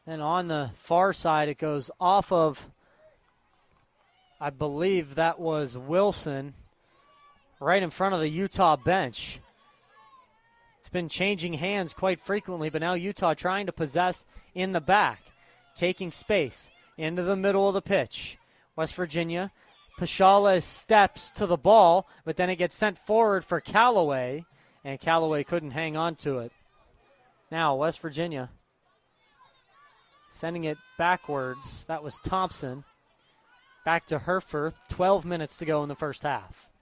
And on the far side, it goes off of, I believe that was Wilson, right in front of the Utah bench. It's been changing hands quite frequently, but now Utah trying to possess in the back, taking space into the middle of the pitch. West Virginia, Pashala steps to the ball, but then it gets sent forward for Callaway, and Callaway couldn't hang on to it. Now West Virginia sending it backwards. That was Thompson. Back to Herforth. 12 minutes to go in the first half.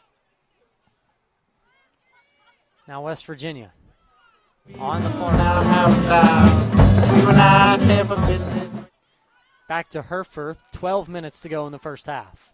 Now West Virginia on the far. Back to Herforth. 12 minutes to go in the first half.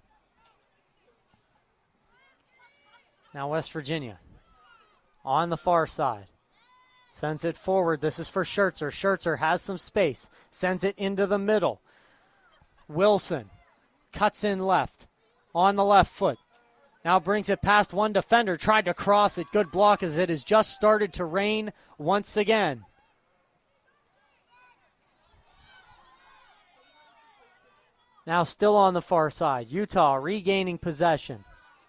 Now West Virginia on the far side. Sends it forward. This is for Schertzer. Schertzer has some space. Sends it into the middle. Wilson cuts in left. On the left foot. Now brings it past one defender. Tried to cross it. Good block as it has just started to rain once again. Now still on the far side. Utah regaining possession.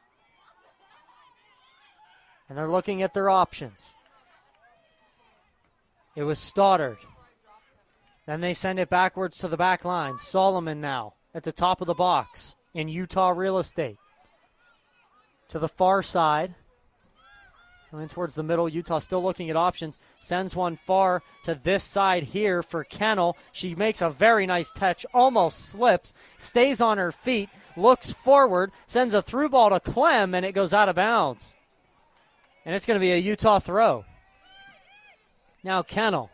And they're looking at their options. It was Stoddard. Then they send it backwards to the back line. Solomon now at the top of the box in Utah real estate. To the far side. Going towards the middle. Utah still looking at options. Sends one far to this side here for Kennel. She makes a very nice touch. Almost slips. Stays on her feet. Looks forward. Sends a through ball to Clem, and it goes out of bounds. And it's going to be a Utah throw. Now Kennel,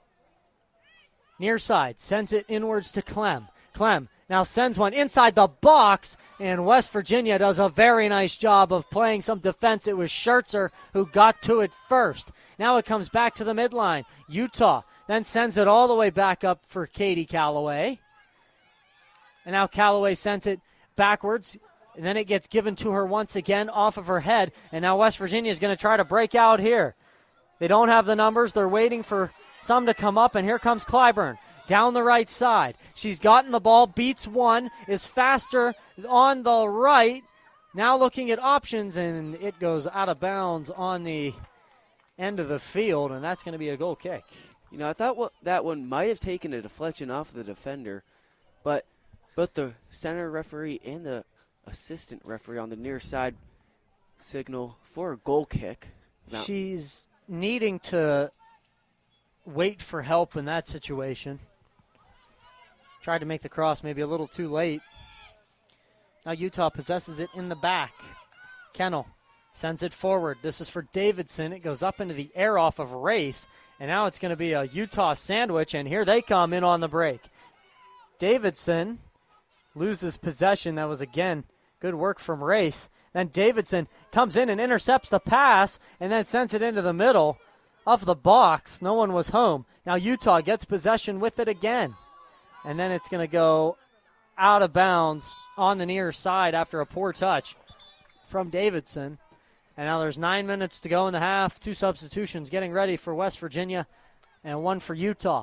near side, sends it inwards to Clem. Clem now sends one inside the box, and West Virginia does a very nice job of playing some defense. It was Schertzer who got to it first. Now it comes back to the midline. Utah then sends it all the way back up for Katie Callaway. And now Callaway sends it backwards. And then it gets given to her once again off of her head. And now West Virginia is going to try to break out here. They don't have the numbers. They're waiting for some to come up, and here comes Clyburn down the right side. She's gotten the ball, beats one, is faster on the right. Now looking at options, and it goes out of bounds on the end of the field, and that's going to be a goal kick. You know, I thought that one might have taken a deflection off the defender, but both the center referee and the assistant referee on the near side signal for a goal kick. Now, she's needing to wait for help in that situation. Tried to make the cross maybe a little too late. Now Utah possesses it in the back. Kennel sends it forward. This is for Davidson. It goes up into the air off of Race, and now it's going to be a Utah sandwich, and here they come in on the break. Davidson loses possession. That was, again, good work from Race. Then Davidson comes in and intercepts the pass and then sends it into the middle of the box. No one was home. Now Utah gets possession with it again. And then it's going to go out of bounds on the near side after a poor touch from Davidson. And now there's 9 minutes to go in the half. 2 substitutions getting ready for West Virginia and 1 for Utah.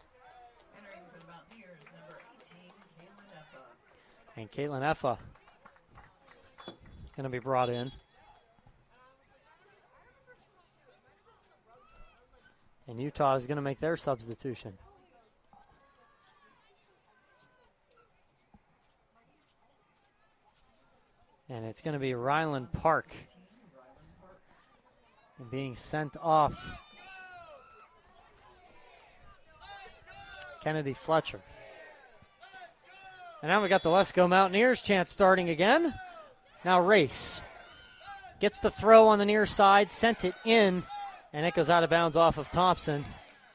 And Caitlin Effa going to be brought in. And Utah is going to make their substitution. And it's going to be Ryland Park. And being sent off, Kennedy Fletcher. And now we got the Let's Go Mountaineers chant starting again. Now Race gets the throw on the near side, sent it in, and it goes out of bounds off of Thompson.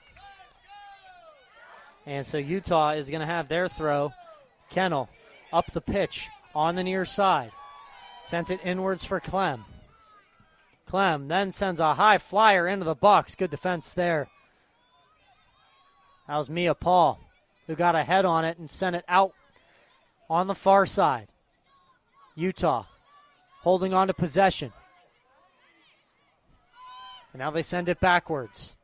And so Utah is going to have their throw. Kennel up the pitch on the near side. Sends it inwards for Clem. Clem then sends a high flyer into the box. Good defense there. That was Mia Paul who got a head on it and sent it out on the far side. Utah holding on to possession. And now they send it backwards.